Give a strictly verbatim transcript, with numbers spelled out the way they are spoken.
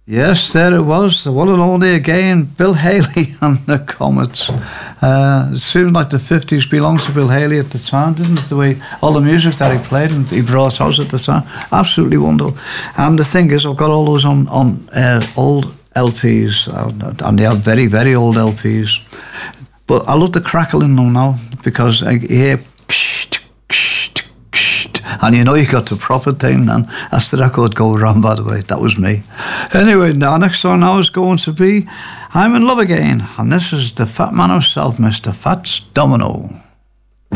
Yes, there it was, the one and only again, Bill Haley and the Comets. Uh, it seems like the fifties belongs to Bill Haley at the time, didn't it? The way all the music that he played and he brought out at the time, absolutely wonderful. And the thing is, I've got all those on on uh, old L Ps, uh, and they are very, very old L Ps. But I love the crackle in them now because I hear. And you know you got the proper thing, and that's the record go around, by the way. That was me. Anyway, now next song now is going to be I'm in Love Again. And this is the fat man himself, Mister Fats Domino.